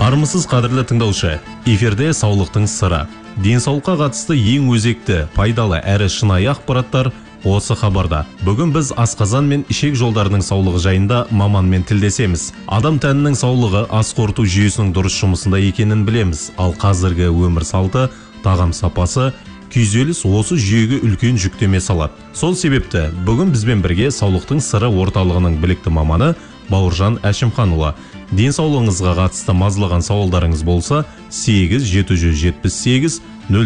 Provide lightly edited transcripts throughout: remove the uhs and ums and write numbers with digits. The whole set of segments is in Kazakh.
Армысыз қадірлі тыңдаушы, эфирде саулықтың сыры. Денсаулыққа қатысты ең өзекті, пайдалы әрі шынайы ақпараттар осы хабарда. Бүгін біз асқазан мен ішек жолдарының саулығы жайында маманмен тілдесеміз. Адам тәнінің саулығы ас қорыту жүйесінің дұрыс жұмысында екенін білеміз. Ал қазіргі өмір салты, тағам сапасы, күйзеліс осы жүйеге үлкен жүктеме салады. Сол себепті бүгін бізбен бірге саулықтың сыры орталығының білікті маманы Бауыржан Әшімханұлы. Денсаулығыңызға қатысты мазалаған сауалдарыңыз болса, 8-778-021-88-88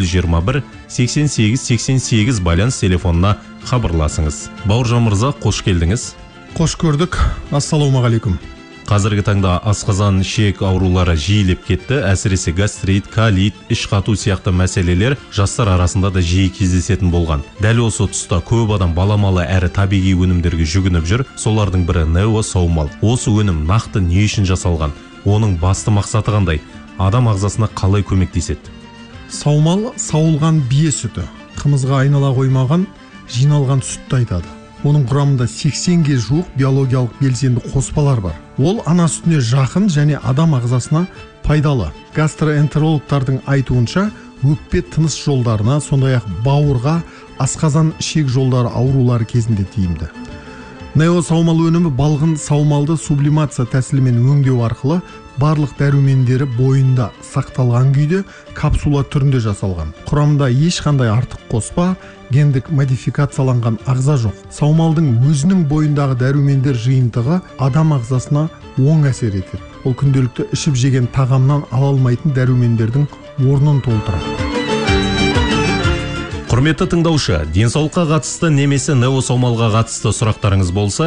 байланыс телефонына хабарласыңыз. Бауыржан мырза, қош келдіңіз. Қош көрдік. Ассалаумағалейкум. Қазіргі таңда асқазан, ішек аурулары жиілеп кетті. Әсіресе гастрит, колит, іш қату сияқты мәселелер жастар арасында да жиі кездесетін болған. Дәл осы тұста көп адам баламалы әрі табиғи өнімдерге жүгініп жүр. Солардың бірі Нео саумал. Осы өнім нақты не үшін жасалған? Оның басты мақсаты қандай? Адам ағзасына қалай көмектеседі? Саумал сауылған бие сүті. Қымызға айнала қоймаған, жиналған сүтті айтады. Оның құрамында 80-ге жуық биологиялық белсенді қоспалар бар. Ол ана сүтіне жақын және адам ағзасына пайдалы. Гастроэнтерологтардың айтуынша, өкпе тыныс жолдарына, сондай-ақ бауырға, асқазан ішек жолдары аурулары кезінде тиімді. Нео саумал өнімі балғын саумалды сублимация тәсілімен өңдеу арқылы барлық дәрумендері бойында сақталған күйде капсула түрінде жасалған. Құрамында ешқандай артық қоспа, гендік модификацияланған ағза жоқ. Саумалдың өзінің бойындағы дәрумендер жиынтығы адам ағзасына оң әсер етеді. Ол күнделікті ішіп жеген тағамнан ала алмайтын дәрумендердің орнын толтырады. Құрметті тыңдаушы, денсаулыққа қатысты немесе Нео саумалға қатысты сұрақтарыңыз болса,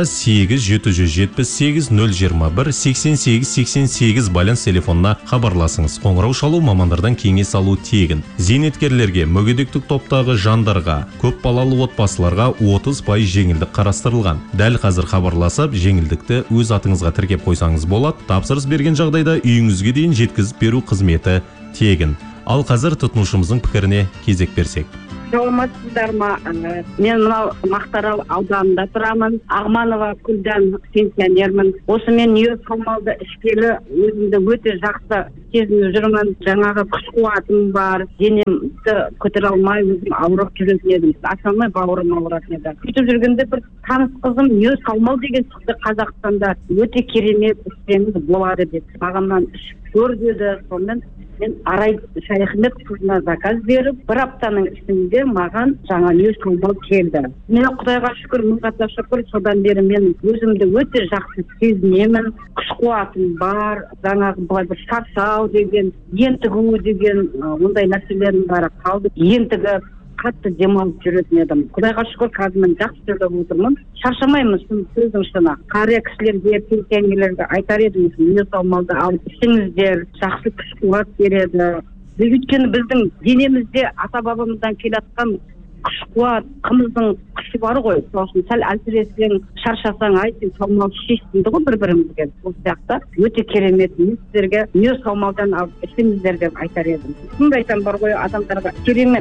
8-778-021-88-88 байланыс телефонына хабарласыңыз. Қоңырау шалу, мамандардан кеңес алу тегін. Зейнеткерлерге, мүгедектік топтағы жандарға, көп балалы отбасыларға 30% жеңілдік қарастырылған. Дәл қазір хабарласып, жеңілдікті өз атыңызға тіркеп қойсаңыз болады. Тапсырыс берген жағдайда үйіңізге дейін жеткізіп беру қызметі тегін. Ал қазір тұтынушымыздың пікіріне кезек берсек. Саламатсыздар ма? Мен мынау Мақтаарал ауданында тұрамын. Ағманова Күлдан пенсионермін. Осы мен Нео саумалды ішкелі өзімді өте жақсы сезініп жүрмін. Жаңағы күш-қуатым бар. Денемді көтере алмай өзім ауырып жүретін едім. Асанмай бауырым ауыратын еді. Сөйтіп жүргенде бір таныс қызым Нео саумал деген шықты Қазақстанда өте керемет ішсеңіз болады деп. Мағамнан ішіп көр деді. Сонымен мен Арай Шайхметқызына заказ беріп, бір аптаның ішінде маған жаңа Нео саумал келді. Мен Құдайға шүкір, мыңға шүкір, содан бері мен өзімді өте жақсы сезінемін. Күш-қуатым бар, жаңағы былай бір шаршау деген, ентігу деген ондай нәрселердің бәрі қалды. Ентігіп қатты демалып жүретін едім. Құдайға шүкір, қазір мен жақсы жүріп отырмын. Шаршамаймын, сөздің шыны. Қария кісілерге, пенсионерлерге айтар едім, Нео саумалды алып ішіңіздер, жақсы күш-қуат береді. Өйткені біздің денемізде ата-бабамыздан келатқан күш-қуат, қымыздың күші бар ғой. Сосын сәл әлсіресең, шаршасаң, сен саумал ішесің ғой бір-бірімізге. Бұл сияқты өте керемет. Мен сіздерге Нео саумалдан алып ішіңіздер деп айтар едім. Сондай айтам бар ғой адамдарға. Керемет.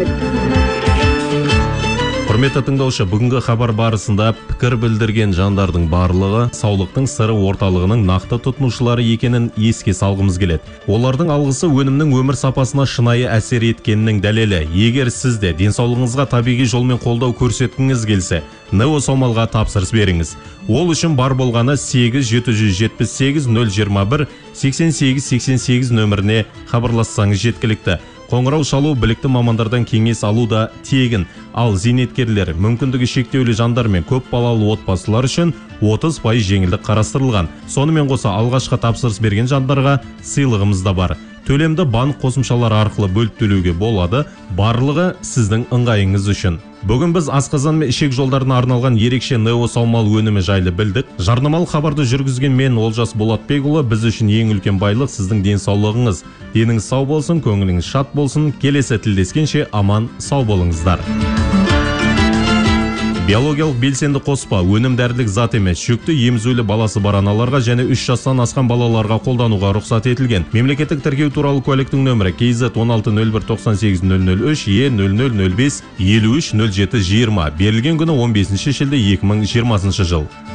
Құрметті тыңдаушы, бүгінгі хабар барысында пікір білдірген жандардың барлығы саулықтың сыры орталығының нақты тұтынушылары екенін еске салғымыз келеді. Олардың алғысы өнімнің өмір сапасына шынайы әсер еткенінің дәлелі. Егер сіз де денсаулығыңызға табиғи жолмен қолдау көрсеткіңіз келсе, Нео саумалға тапсырыс беріңіз. Ол үшін бар болғаны 8-778-021-88-88 нөміріне хабарлассаңыз жеткілікті. Қоңырау шалу, білікті мамандардан кеңес алу да тегін. Ал зейнеткерлер, мүмкіндігі шектеулі жандар мен көп балалы отбасылар үшін 30% жеңілдік қарастырылған. Сонымен қоса алғашқы тапсырыс берген жандарға сыйлығымыз да бар. Төлемді банк қосымшалары арқылы бөліп төлеуге болады. Барлығы сіздің ыңғайыңыз үшін. Бүгін біз асқазан мен ішек жолдарына арналған ерекше Нео саумал өнімі жайлы білдік. Жарнамалық хабарды жүргізген мен Олжас Болатбекұлы. Біз үшін ең үлкен байлық сіздің денсаулығыңыз. Деніңіз сау болсын, көңіліңіз шат болсын. Келесі тілдескенше аман сау болыңыздар. Биологиялық белсенді қоспа өнім дәрілік зат емес, жүкті емізулі баласы бар аналарға және 3 жастан асқан балаларға қолдануға рұқсат етілген. Мемлекеттік тіркеу туралы куәліктің нөмірі KZ 160198-003 E0005 530720 берілген күні 15 шілде 2020 жыл.